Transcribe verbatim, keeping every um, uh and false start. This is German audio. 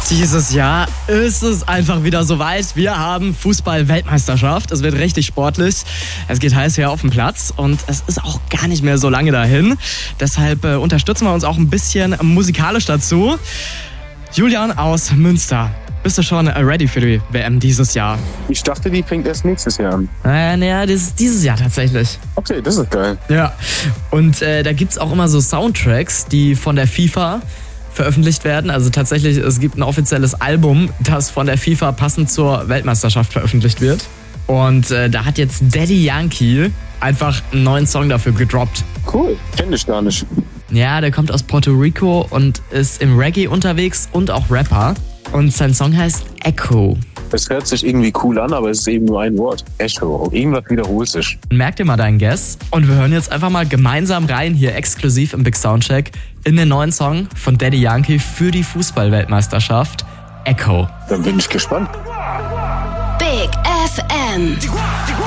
Dieses Jahr ist es einfach wieder soweit. Wir haben Fußball-Weltmeisterschaft. Es wird richtig sportlich. Es geht heiß her auf dem Platz und es ist auch gar nicht mehr so lange dahin. Deshalb äh, unterstützen wir uns auch ein bisschen musikalisch dazu. Julian aus Münster, bist du schon ready für die W M dieses Jahr? Ich dachte, die fängt erst nächstes Jahr an. Äh, naja, das ist dieses Jahr tatsächlich. Okay, das ist geil. Ja, und äh, da gibt's auch immer so Soundtracks, die von der FIFA veröffentlicht werden. Also tatsächlich, es gibt ein offizielles Album, das von der FIFA passend zur Weltmeisterschaft veröffentlicht wird. Und äh, da hat jetzt Daddy Yankee einfach einen neuen Song dafür gedroppt. Cool, kenn ich gar nicht. Ja, der kommt aus Puerto Rico und ist im Reggae unterwegs und auch Rapper. Und sein Song heißt Echo. Es hört sich irgendwie cool an, aber es ist eben nur ein Wort. Echo. Irgendwas wiederholt sich. Merk dir mal deinen Guess. Und wir hören jetzt einfach mal gemeinsam rein, hier exklusiv im Big Soundcheck, in den neuen Song von Daddy Yankee für die Fußball-Weltmeisterschaft, Echo. Dann bin ich gespannt. Big F M.